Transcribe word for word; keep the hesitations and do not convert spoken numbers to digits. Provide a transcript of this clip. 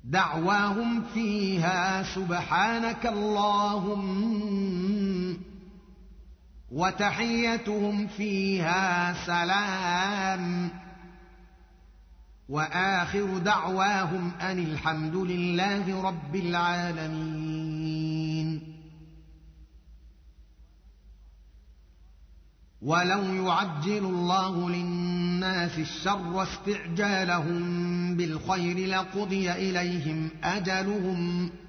دعواهم فيها سبحانك اللهم وتحيتهم فيها سلام وآخر دعواهم أن الحمد لله رب العالمين. ولو يعجل الله للناس الشر استعجالهم بالخير لقضي إليهم أجلهم